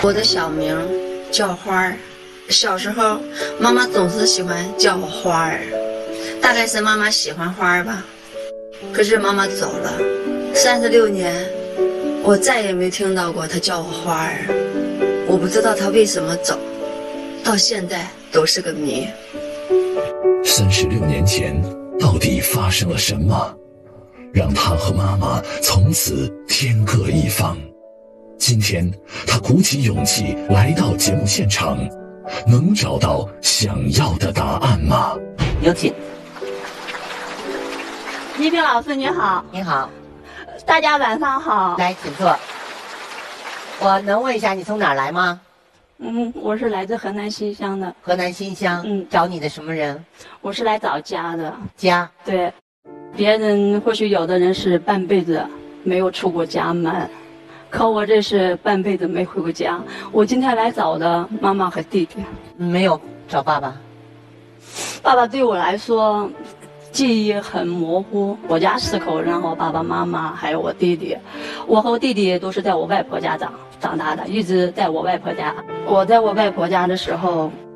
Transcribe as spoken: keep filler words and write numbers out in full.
我的小名叫花儿，小时候妈妈总是喜欢叫我花儿，大概是妈妈喜欢花儿吧。可是妈妈走了，三十六年，我再也没听到过她叫我花儿。我不知道她为什么走，到现在都是个谜。 三十六年前，到底发生了什么，让她和妈妈从此天各一方？今天，她鼓起勇气来到节目现场，能找到想要的答案吗？ 有请。 倪萍老师你好。 你好。 大家晚上好。 来，请坐。我能问一下你从哪儿来吗？ 嗯，我是来自河南新乡的。 河南新乡。 嗯， 找你的什么人？ 我是来找家的。 家。 对，别人或许有的人是半辈子没有出过家门，可我这是半辈子没回过家。我今天来找的妈妈和弟弟。 没有找爸爸。 爸爸对我来说记忆很模糊。我家四口人，然后爸爸妈妈还有我弟弟，我和我弟弟都是在我外婆家长长大的，一直在我外婆家。我在我外婆家的时候